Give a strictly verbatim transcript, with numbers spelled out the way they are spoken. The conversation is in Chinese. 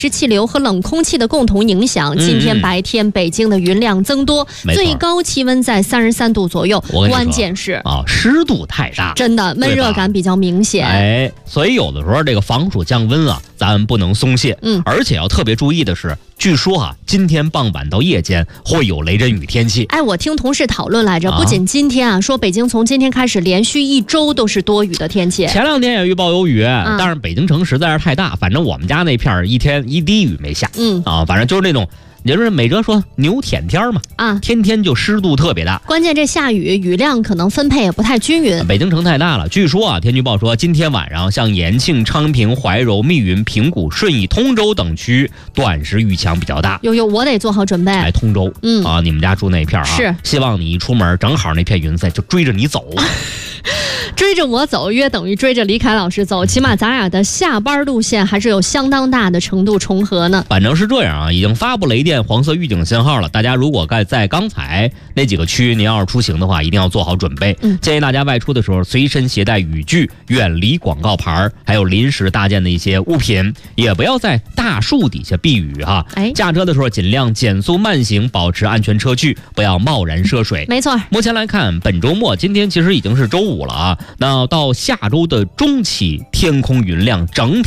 是气流和冷空气的共同影响，今天白天北京的云量增多， 嗯、 最高气温在三十三度左右。关键是啊，湿度太大， 真的闷热感比较明显。 哎，所以有的时候这个防暑降温啊，咱不能松懈。嗯，而且要特别注意的是，据说啊，今天傍晚到夜间会有雷阵雨天气。 哎，我听同事讨论来着，不仅今天啊，说北京从今天开始连续一周都是多雨的天气。 前两天也预报有雨，嗯、但是北京城实在是太大，反正我们家那片一天一滴雨没下。嗯啊，反正就是那种，也就是美哲说牛舔天嘛，啊，天天就湿度特别大。 关键这下雨雨量可能分配也不太均匀。 北京城太大了，据说啊，天气预报说今天晚上像延庆、昌平、怀柔、密云、平谷、顺义、通州等区短时雨强比较大。 有有，我得做好准备。 哎，通州，嗯啊，你们家住那片啊， 是， 希望你一出门正好那片云彩就追着你走。 追着我走，约等于追着李凯老师走，起码咱俩的下班路线还是有相当大的程度重合呢。 反正是这样啊，已经发布雷电黄色预警信号了。大家如果在在刚才那几个区，您要是出行的话，一定要做好准备。嗯，建议大家外出的时候随身携带雨具，远离广告牌，还有临时搭建的一些物品，也不要在大树底下避雨哈。哎，驾车的时候尽量减速慢行，保持安全车距，不要贸然涉水。 没错。 目前来看，本周末今天其实已经是周五了啊。那到下周的中期，天空云量整体